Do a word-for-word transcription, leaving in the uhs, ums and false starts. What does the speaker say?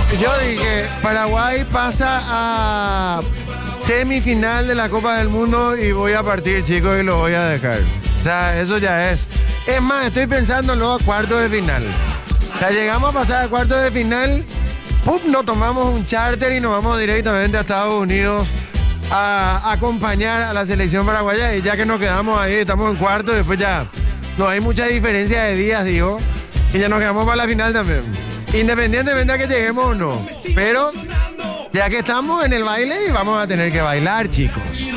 Yo dije, Paraguay pasa a semifinal de la Copa del Mundo y voy a partir, chicos, y lo voy a dejar. O sea, eso ya es. Es más, estoy pensando luego a cuartos de final. O sea, llegamos a pasar a cuartos de final, ¡pum!, nos tomamos un charter y nos vamos directamente a Estados Unidos a acompañar a la selección paraguaya. Y ya que nos quedamos ahí, estamos en cuartos, después ya no hay mucha diferencia de días, digo, y ya nos quedamos para la final también. Independientemente de que lleguemos o no. Pero ya que estamos en el baile, vamos a tener que bailar, chicos.